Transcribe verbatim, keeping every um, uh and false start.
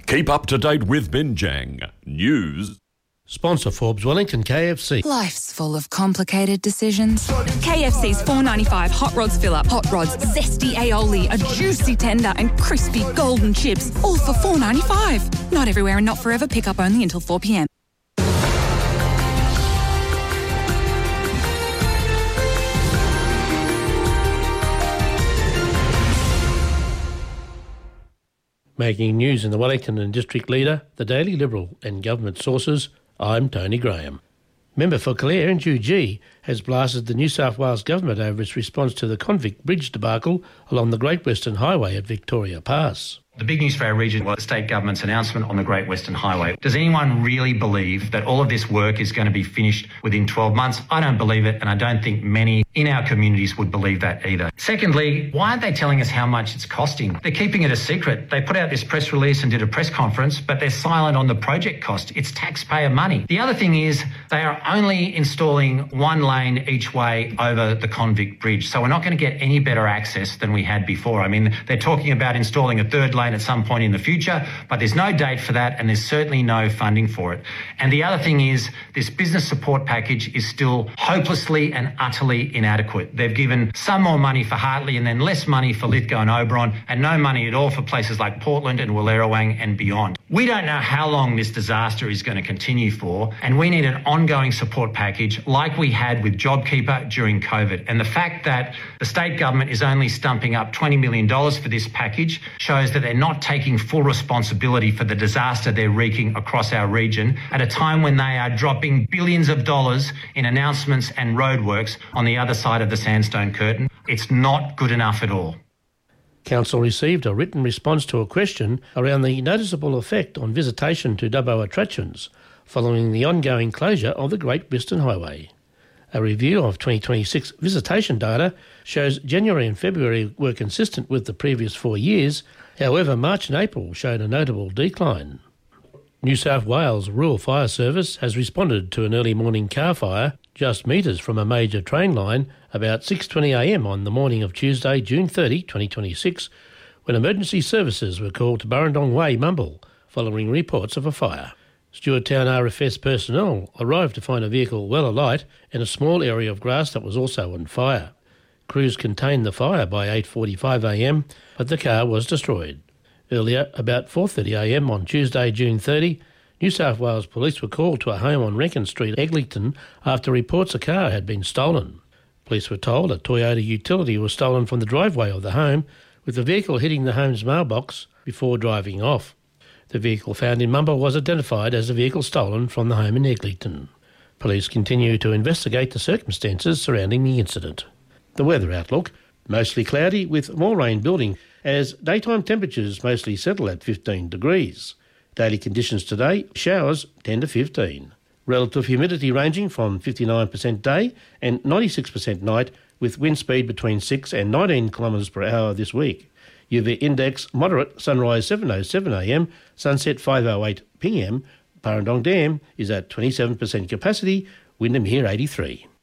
Keep up to date with Binjang News. Sponsor Forbes Wellington K F C. Life's full of complicated decisions. K F C's four ninety-five Hot Rods Fill Up. Hot Rods, zesty aioli, a juicy tender and crispy golden chips, all for four ninety-five. Not everywhere and not forever. Pick up only until four p m. Making news in the Wellington and District Leader, the Daily Liberal and Government Sources, I'm Tony Graham. Member for Clare, N U G, has blasted the New South Wales Government over its response to the convict bridge debacle along the Great Western Highway at Victoria Pass. The big news for our region was the state government's announcement on the Great Western Highway. Does anyone really believe that all of this work is going to be finished within twelve months? I don't believe it, and I don't think many in our communities would believe that either. Secondly, why aren't they telling us how much it's costing? They're keeping it a secret. They put out this press release and did a press conference, but they're silent on the project cost. It's taxpayer money. The other thing is they are only installing one lane each way over the convict bridge, so we're not going to get any better access than we had before. I mean, they're talking about installing a third lane at some point in the future, but there's no date for that and there's certainly no funding for it. And the other thing is this business support package is still hopelessly and utterly inadequate. They've given some more money for Hartley and then less money for Lithgow and Oberon and no money at all for places like Portland and Wallerawang and beyond. We don't know how long this disaster is going to continue for, and we need an ongoing support package like we had with JobKeeper during COVID. And the fact that the state government is only stumping up twenty million dollars for this package shows that they're not taking full responsibility for the disaster they're wreaking across our region at a time when they are dropping billions of dollars in announcements and roadworks on the other side of the sandstone curtain. It's not good enough at all. Council received a written response to a question around the noticeable effect on visitation to Dubbo attractions following the ongoing closure of the Great Western Highway. A review of twenty twenty-six visitation data shows January and February were consistent with the previous four years. However, March and April showed a notable decline. New South Wales Rural Fire Service has responded to an early morning car fire just metres from a major train line about six twenty a m on the morning of Tuesday, June thirtieth, twenty twenty-six, when emergency services were called to Burrendong Way, Mumble, following reports of a fire. Stewarttown R F S personnel arrived to find a vehicle well alight in a small area of grass that was also on fire. Crews contained the fire by eight forty-five a m, but the car was destroyed. Earlier, about four thirty a m on Tuesday, June thirtieth, New South Wales Police were called to a home on Rankin Street, Eglinton, after reports a car had been stolen. Police were told a Toyota utility was stolen from the driveway of the home, with the vehicle hitting the home's mailbox before driving off. The vehicle found in Mumble was identified as the vehicle stolen from the home in Eglinton. Police continue to investigate the circumstances surrounding the incident. The weather outlook: mostly cloudy with more rain building as daytime temperatures mostly settle at fifteen degrees. Daily conditions today: showers ten to fifteen. Relative humidity ranging from fifty-nine percent day and ninety-six percent night, with wind speed between six and nineteen kilometres per hour this week. U V index moderate, sunrise seven oh seven a m, sunset five oh eight p m. Burrendong Dam is at twenty-seven percent capacity, Wyndham here eighty-three.